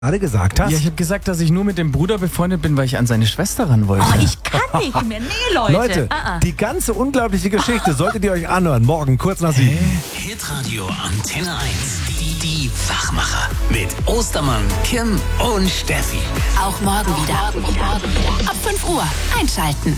gerade gesagt hast? Ja, ich habe gesagt, dass ich nur mit dem Bruder befreundet bin, weil ich an seine Schwester ran wollte. Oh, ich kann nicht mehr. Nee, Leute. Leute, die ganze unglaubliche Geschichte solltet ihr euch anhören. Morgen kurz nach 7. Hitradio Antenne 1. Die Wachmacher. Mit Ostermann, Kim und Steffi. Auch morgen wieder. Ab 5 Uhr einschalten.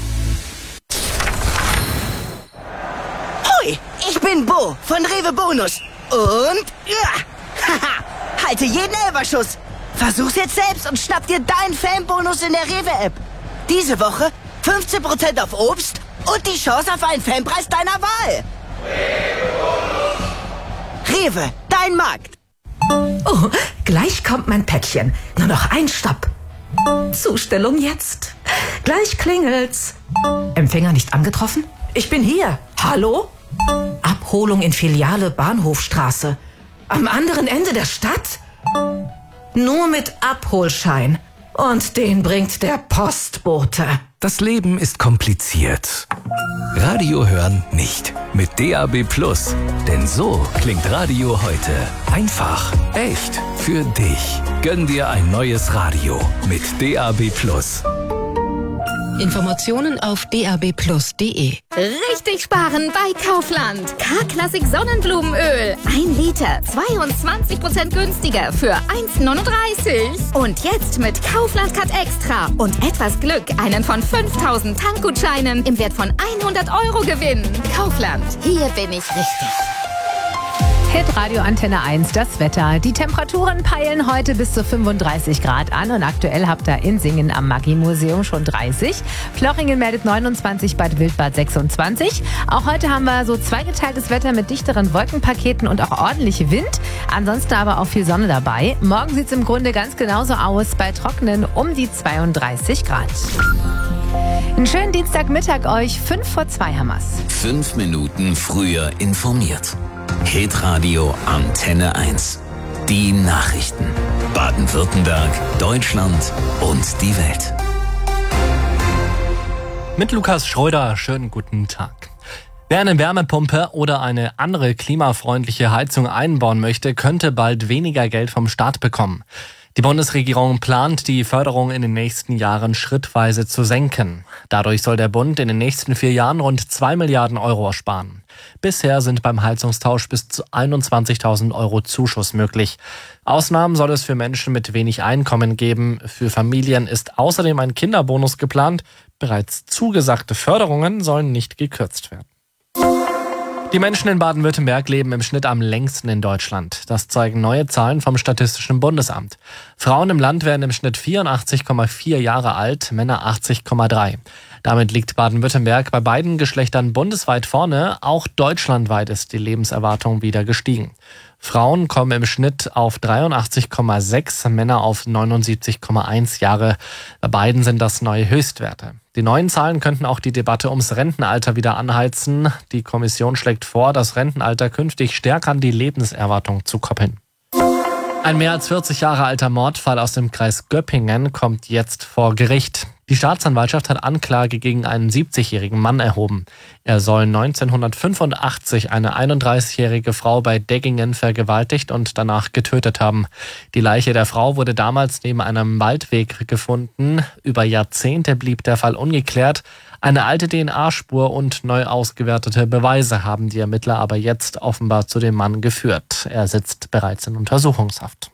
Hoi, ich bin Bo von Rewe Bonus. Und halte jeden Elberschuss. Versuch's jetzt selbst und schnapp dir deinen Fanbonus in der Rewe-App. Diese Woche 15% auf Obst und die Chance auf einen Fanpreis deiner Wahl. Rewe, dein Markt. Oh, gleich kommt mein Päckchen. Nur noch ein Stopp. Zustellung jetzt. Gleich klingelt's. Empfänger nicht angetroffen? Ich bin hier. Hallo? Abholung in Filiale Bahnhofstraße. Am anderen Ende der Stadt? Nur mit Abholschein. Und den bringt der Postbote. Das Leben ist kompliziert. Radio hören nicht. Mit DAB+. Denn so klingt Radio heute. Einfach, echt, für dich. Gönn dir ein neues Radio mit DAB+. Informationen auf dabplus.de. Richtig sparen bei Kaufland. K-Klassik Sonnenblumenöl. 1 Liter, 22% günstiger für 1,39. Und jetzt mit Kaufland Cut Extra und etwas Glück einen von 5000 Tankgutscheinen im Wert von 100 € gewinnen. Kaufland, hier bin ich richtig. Hitradio Antenne 1, das Wetter. Die Temperaturen peilen heute bis zu 35 Grad an und aktuell habt ihr in Singen am Maggi-Museum schon 30. Flochingen meldet 29, Bad Wildbad 26. Auch heute haben wir so zweigeteiltes Wetter mit dichteren Wolkenpaketen und auch ordentlich Wind. Ansonsten aber auch viel Sonne dabei. Morgen sieht es im Grunde ganz genauso aus, bei Trockenen um die 32 Grad. Einen schönen Dienstagmittag euch, 2:05 haben wir's. 5 Minuten früher informiert. Hitradio Antenne 1. Die Nachrichten. Baden-Württemberg, Deutschland und die Welt. Mit Lukas Schröder, schönen guten Tag. Wer eine Wärmepumpe oder eine andere klimafreundliche Heizung einbauen möchte, könnte bald weniger Geld vom Staat bekommen. Die Bundesregierung plant, die Förderung in den nächsten Jahren schrittweise zu senken. Dadurch soll der Bund in den nächsten 4 Jahren rund 2 Milliarden € sparen. Bisher sind beim Heizungstausch bis zu 21.000 € Zuschuss möglich. Ausnahmen soll es für Menschen mit wenig Einkommen geben. Für Familien ist außerdem ein Kinderbonus geplant. Bereits zugesagte Förderungen sollen nicht gekürzt werden. Die Menschen in Baden-Württemberg leben im Schnitt am längsten in Deutschland. Das zeigen neue Zahlen vom Statistischen Bundesamt. Frauen im Land werden im Schnitt 84,4 Jahre alt, Männer 80,3. Damit liegt Baden-Württemberg bei beiden Geschlechtern bundesweit vorne. Auch deutschlandweit ist die Lebenserwartung wieder gestiegen. Frauen kommen im Schnitt auf 83,6, Männer auf 79,1 Jahre. Bei beiden sind das neue Höchstwerte. Die neuen Zahlen könnten auch die Debatte ums Rentenalter wieder anheizen. Die Kommission schlägt vor, das Rentenalter künftig stärker an die Lebenserwartung zu koppeln. Ein mehr als 40 Jahre alter Mordfall aus dem Kreis Göppingen kommt jetzt vor Gericht. Die Staatsanwaltschaft hat Anklage gegen einen 70-jährigen Mann erhoben. Er soll 1985 eine 31-jährige Frau bei Deggingen vergewaltigt und danach getötet haben. Die Leiche der Frau wurde damals neben einem Waldweg gefunden. Über Jahrzehnte blieb der Fall ungeklärt. Eine alte DNA-Spur und neu ausgewertete Beweise haben die Ermittler aber jetzt offenbar zu dem Mann geführt. Er sitzt bereits in Untersuchungshaft.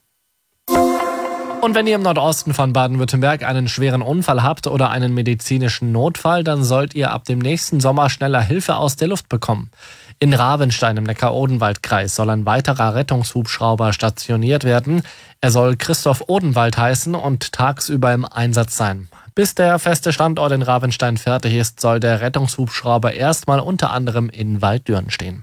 Und wenn ihr im Nordosten von Baden-Württemberg einen schweren Unfall habt oder einen medizinischen Notfall, dann sollt ihr ab dem nächsten Sommer schneller Hilfe aus der Luft bekommen. In Ravenstein im Neckar-Odenwald-Kreis soll ein weiterer Rettungshubschrauber stationiert werden. Er soll Christoph Odenwald heißen und tagsüber im Einsatz sein. Bis der feste Standort in Ravenstein fertig ist, soll der Rettungshubschrauber erstmal unter anderem in Walddürn stehen.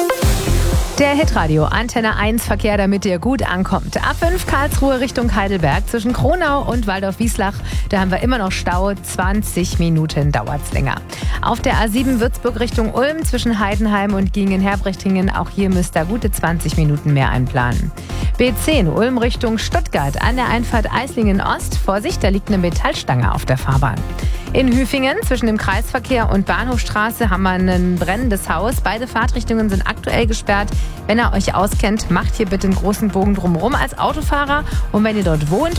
Der Hitradio Antenne 1 Verkehr, damit ihr gut ankommt. A5 Karlsruhe Richtung Heidelberg zwischen Kronau und Waldorf-Wislach. Da haben wir immer noch Stau. 20 Minuten dauert's länger. Auf der A7 Würzburg Richtung Ulm zwischen Heidenheim und Gingen-Herbrechtingen. Auch hier müsst ihr gute 20 Minuten mehr einplanen. B10 Ulm Richtung Stuttgart an der Einfahrt Eislingen Ost. Vorsicht, da liegt eine Metallstange auf der Fahrbahn. In Hüfingen zwischen dem Kreisverkehr und Bahnhofstraße haben wir ein brennendes Haus. Beide Fahrtrichtungen sind aktuell gesperrt. Wenn ihr euch auskennt, macht hier bitte einen großen Bogen drumherum als Autofahrer. Und wenn ihr dort wohnt,